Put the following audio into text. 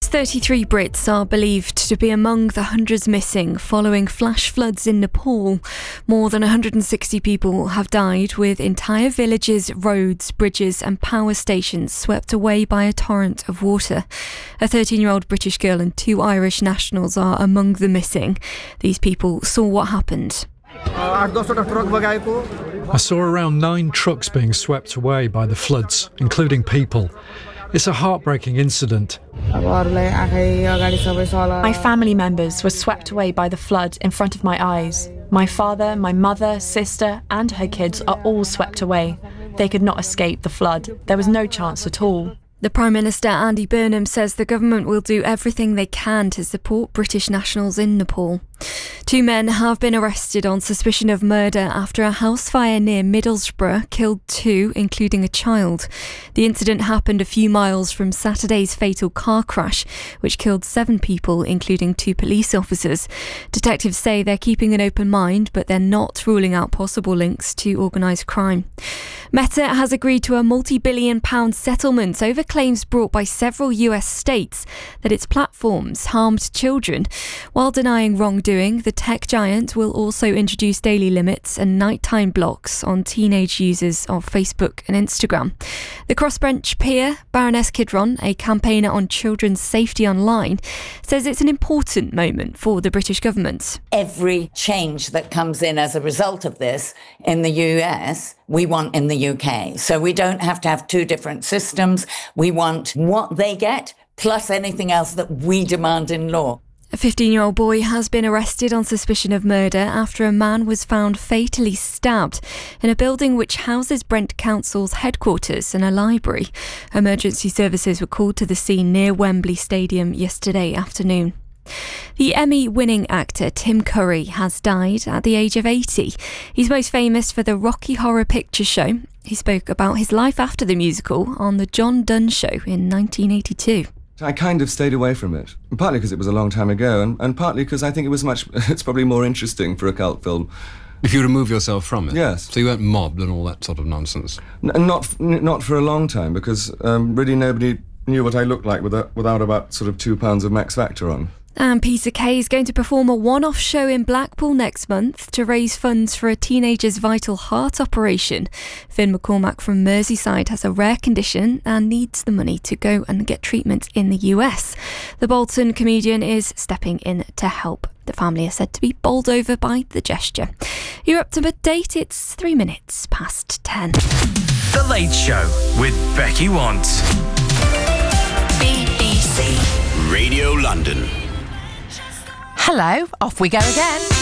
least 33 Brits are believed to be among the hundreds missing following flash floods in Nepal. More than 160 people have died, with entire villages, roads, bridges and power stations swept away by a torrent of water. A 13-year-old British girl and 2 Irish nationals are among the missing. These people saw what happened. I saw around 9 trucks being swept away by the floods, including people. It's a heartbreaking incident. My family members were swept away by the flood in front of my eyes. My father, my mother, sister and her kids are all swept away. They could not escape the flood. There was no chance at all. The Prime Minister, Andy Burnham, says the government will do everything they can to support British nationals in Nepal. 2 men have been arrested on suspicion of murder after a house fire near Middlesbrough killed 2, including a child. The incident happened a few miles from Saturday's fatal car crash, which killed 7 people, including 2 police officers. Detectives say they're keeping an open mind, but they're not ruling out possible links to organised crime. Meta has agreed to a multi-billion-pound settlement over claims brought by several US states that its platforms harmed children. While denying wrongdoing, the tech giant will also introduce daily limits and nighttime blocks on teenage users of Facebook and Instagram. The crossbench peer, Baroness Kidron, a campaigner on children's safety online, says it's an important moment for the British government. Every change that comes in as a result of this in the US, we want in the UK. So we don't have to have 2 different systems. We want what they get plus anything else that we demand in law. A 15-year-old boy has been arrested on suspicion of murder after a man was found fatally stabbed in a building which houses Brent Council's headquarters and a library. Emergency services were called to the scene near Wembley Stadium yesterday afternoon. The Emmy-winning actor Tim Curry has died at the age of 80. He's most famous for the Rocky Horror Picture Show. He spoke about his life after the musical on The John Dunn Show in 1982. I kind of stayed away from it, partly because it was a long time ago, and partly because I think it's probably more interesting for a cult film. If you remove yourself from it? Yes. So you weren't mobbed and all that sort of nonsense? Not for a long time, because really nobody knew what I looked like without about sort of 2 pounds of Max Factor on. And Peter Kay is going to perform a one-off show in Blackpool next month to raise funds for a teenager's vital heart operation. Finn McCormack from Merseyside has a rare condition and needs the money to go and get treatment in the US. The Bolton comedian is stepping in to help. The family are said to be bowled over by the gesture. You're up to midday. It's 3 minutes past 10. The Late Show with Becky Want. BBC Radio London. Hello, off we go again.